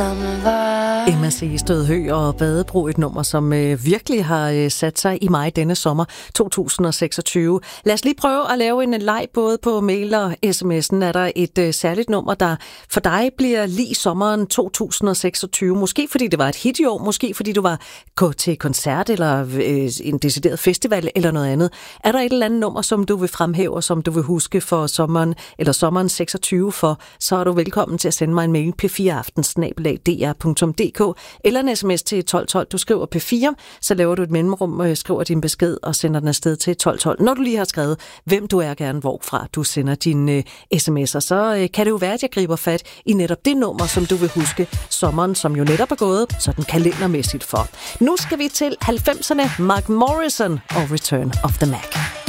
Emma C. Stødhø og Badebro, et nummer, som virkelig har sat sig i mig denne sommer 2026. Lad os lige prøve at lave en leg både på mail og sms'en. Er der et særligt nummer, der for dig bliver lige sommeren 2026? Måske fordi det var et hit i år, måske fordi du var gået til koncert eller en decideret festival eller noget andet. Er der et eller andet nummer, som du vil fremhæve, og som du vil huske for sommeren eller sommeren 26 for, så er du velkommen til at sende mig en mail p4aften@dr.dk eller en sms til 1212. Du skriver P4, så laver du et mellemrum, skriver din besked og sender den afsted til 1212. Når du lige har skrevet, hvem du er, gerne hvorfra du sender dine sms'er, så kan det jo være, at jeg griber fat i netop det nummer, som du vil huske sommeren, som jo netop er gået sådan kalendermæssigt for. Nu skal vi til 90'erne, Mark Morrison og Return of the Mac.